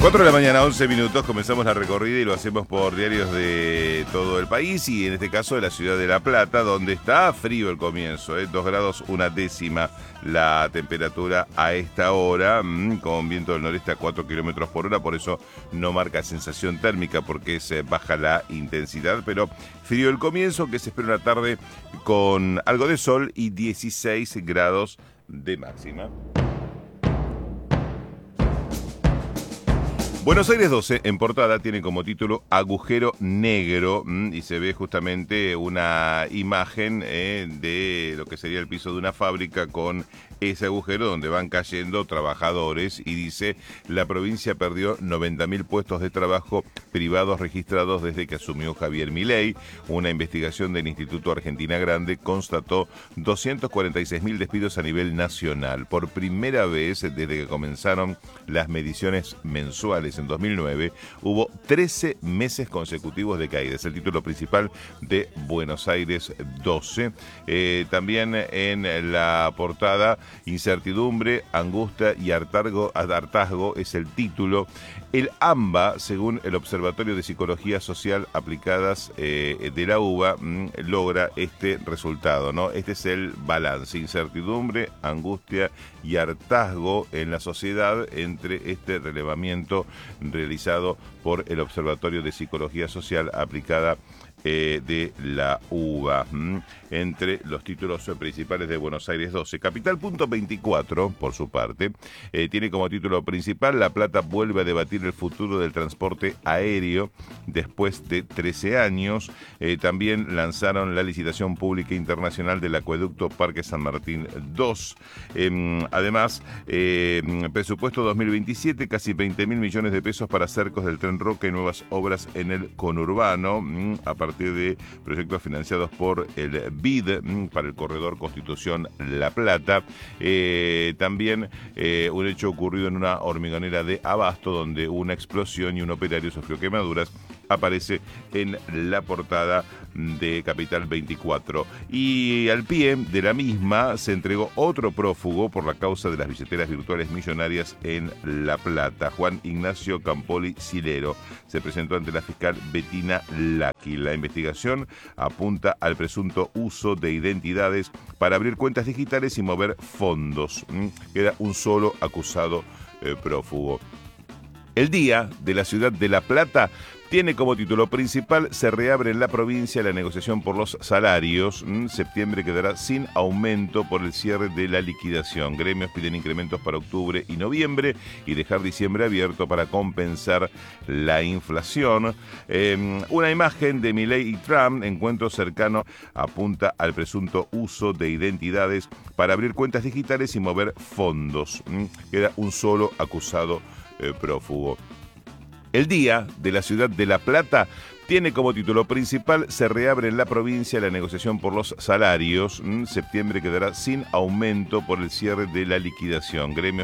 4 de la mañana, 11 minutos, comenzamos la recorrida y lo hacemos por diarios de todo el país y en este caso de la ciudad de La Plata, donde está frío el comienzo, 2 grados una décima la temperatura a esta hora, con viento del noreste a 4 kilómetros por hora, por eso no marca sensación térmica porque es baja la intensidad, pero frío el comienzo, que se espera una tarde con algo de sol y 16 grados de máxima. Buenos Aires 12, en portada, tiene como título Agujero Negro y se ve justamente una imagen de lo que sería el piso de una fábrica con ese agujero donde van cayendo trabajadores y dice: la provincia perdió 90.000 puestos de trabajo privados registrados desde que asumió Javier Milei. Una investigación del Instituto Argentina Grande constató 246.000 despidos a nivel nacional. Por primera vez desde que comenzaron las mediciones mensuales en 2009, hubo 13 meses consecutivos de caída. Es el título principal de Buenos Aires 12. También en la portada, incertidumbre, angustia y hartazgo es el título. El AMBA, según el Observatorio de Psicología Social Aplicadas de la UBA, logra este resultado, ¿no? Este es el balance: incertidumbre, angustia y hartazgo en la sociedad entre este relevamiento realizado por el Observatorio de Psicología Social Aplicada de la UBA. Entre los títulos principales de Buenos Aires 12. Capital.24, por su parte, tiene como título principal: La Plata vuelve a debatir el futuro del transporte aéreo después de 13 años. También lanzaron la licitación pública internacional del acueducto Parque San Martín 2. Además, presupuesto 2027, casi 20.000 millones de pesos para cercos del Tren Roca y nuevas obras en el conurbano, a partir de proyectos financiados por el BID para el corredor Constitución-La Plata. También un hecho ocurrido en una hormigonera de Abasto, donde una explosión y un operario sufrió quemaduras, aparece en la portada de Capital 24. Y al pie de la misma se entregó otro prófugo por la causa de las billeteras virtuales millonarias en La Plata. Juan Ignacio Campoli Silero se presentó ante la fiscal Bettina Lacchi. La investigación apunta al presunto uso de identidades para abrir cuentas digitales y mover fondos. Queda un solo acusado prófugo. El Día de la Ciudad de La Plata tiene como título principal: se reabre en la provincia la negociación por los salarios. Septiembre quedará sin aumento por el cierre de la liquidación. Gremios piden incrementos para octubre y noviembre y dejar diciembre abierto para compensar la inflación. Una imagen de Milei y Trump, encuentro cercano, apunta al presunto uso de identidades para abrir cuentas digitales y mover fondos. Queda un solo acusado prófugo. El Día de la Ciudad de La Plata tiene como título principal: se reabre en la provincia la negociación por los salarios. Septiembre quedará sin aumento por el cierre de la liquidación. Gremios